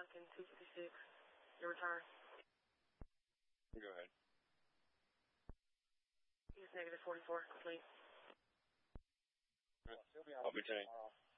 Lincoln 256. Your return. Go ahead. He's negative 44, complete. I'll be taking.